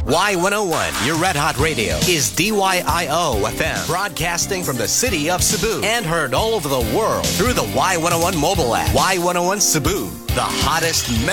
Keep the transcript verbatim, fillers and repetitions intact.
Y one oh one, your Red Hot Radio, is D Y I O F M, broadcasting from the city of Cebu and heard all over the world through the Y one oh one mobile app. Y one oh one Cebu, the hottest